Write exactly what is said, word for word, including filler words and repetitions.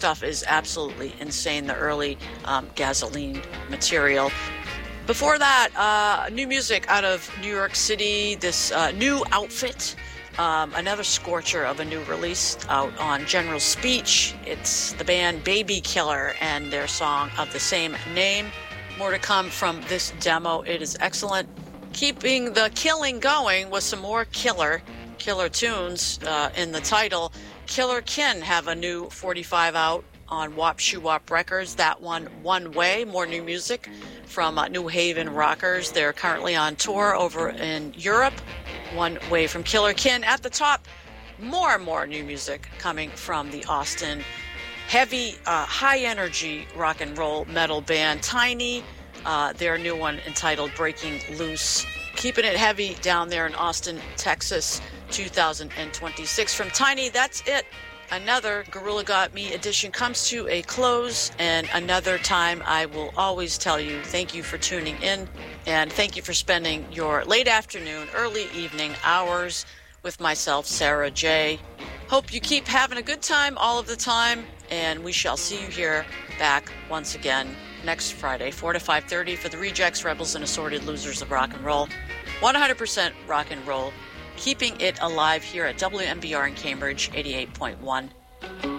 stuff is absolutely insane, the early um, Gasoline material. Before that, uh, new music out of New York City, this uh, new outfit, um, another scorcher of a new release out on General Speech. It's the band Baby Killer and their song of the same name. More to come from this demo. It is excellent. Keeping the killing going with some more killer, killer tunes uh, in the title. Killer Kin have a new forty-five out on Wop Shoo Wop Records. That one, One Way. More new music from uh, New Haven Rockers. They're currently on tour over in Europe. One Way from Killer Kin. At the top, more and more new music coming from the Austin heavy, uh, high-energy rock and roll metal band Tiny. Uh, their new one entitled Breaking Loose. Keeping it heavy down there in Austin, Texas, two thousand twenty-six. From Tiny, that's it. Another Gorilla Got Me edition comes to a close, and another time I will always tell you thank you for tuning in, and thank you for spending your late afternoon, early evening hours with myself, Sarah J. Hope you keep having a good time all of the time, and we shall see you here back once again next Friday, four to five thirty for the Rejects, Rebels, and Assorted Losers of Rock and Roll. one hundred percent rock and roll, keeping it alive here at W M B R in Cambridge, eighty-eight point one.